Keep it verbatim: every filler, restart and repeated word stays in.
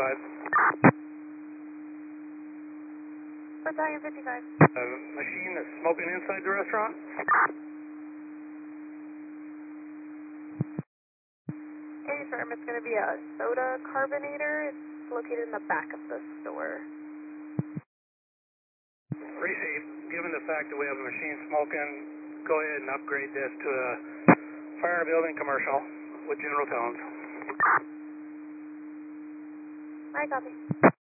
fifty-five. Battalion fifty-five. A machine that's smoking inside the restaurant? Okay, firm, it's going to be a soda carbonator. It's located in the back of the store. Receive. Given the fact that we have a machine smoking, go ahead and upgrade this to a fire building commercial with General Tones. I copy.